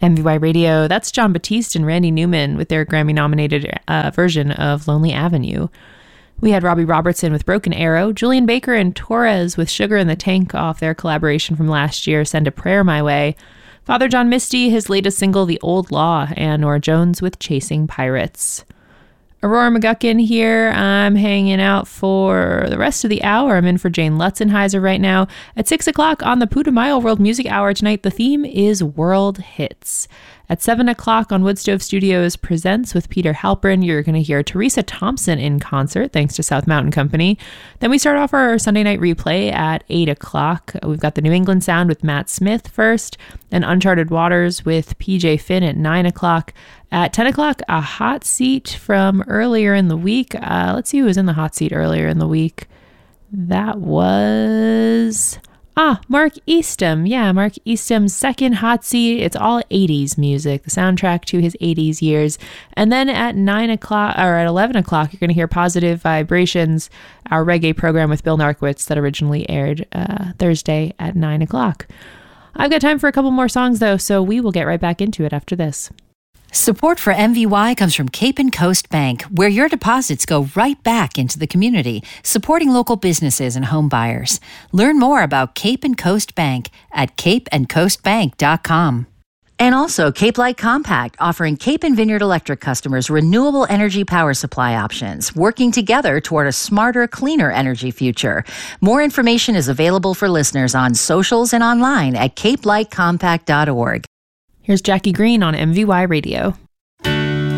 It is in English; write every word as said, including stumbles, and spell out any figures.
M V Y Radio, that's Jon Batiste and Randy Newman with their Grammy-nominated uh, version of Lonely Avenue. We had Robbie Robertson with Broken Arrow, Julian Baker and Torres with Sugar in the Tank off their collaboration from last year, Send a Prayer My Way, Father John Misty, his latest single, The Old Law, and Norah Jones with Chasing Pirates. Aurora McGuckin here. I'm hanging out for the rest of the hour. I'm in for Jane Lutzenheiser right now. At six o'clock on the Putumayo World Music Hour tonight, the theme is World Hits. At seven o'clock on Woodstove Studios Presents with Peter Halpern, you're going to hear Teresa Thompson in concert, thanks to South Mountain Company. Then we start off our Sunday night replay at eight o'clock. We've got the New England Sound with Matt Smith first, and Uncharted Waters with P J Finn at nine o'clock. At ten o'clock, a hot seat from earlier in the week. Uh, let's see who was in the hot seat earlier in the week. That was... Ah, Mark Eastham. Yeah, Mark Eastham's second hot seat. It's all eighties music, the soundtrack to his eighties years. And then at nine o'clock, or at eleven o'clock, you're going to hear Positive Vibrations, our reggae program with Bill Narkowitz that originally aired uh, Thursday at nine o'clock. I've got time for a couple more songs, though, so we will get right back into it after this. Support for M V Y comes from Cape and Coast Bank, where your deposits go right back into the community, supporting local businesses and home buyers. Learn more about Cape and Coast Bank at cape and coast bank dot com. And also Cape Light Compact, offering Cape and Vineyard Electric customers renewable energy power supply options, working together toward a smarter, cleaner energy future. More information is available for listeners on socials and online at cape light compact dot org. Here's Jackie Green on M V Y Radio.